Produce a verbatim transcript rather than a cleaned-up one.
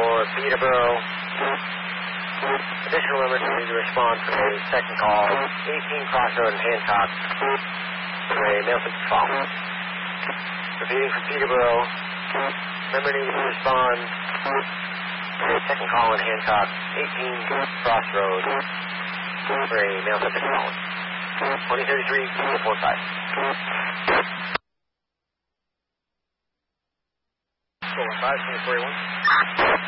for Peterborough. Additional emergency to respond for a second call. eighteen Crossroad in Hancock. For a male fifty fall. Repeating for Peterborough. Member needing to respond for a second call in Hancock. eighteen Crossroad. For a male fifty fall. twenty thirty-three, four five. four one five, twenty forty-one.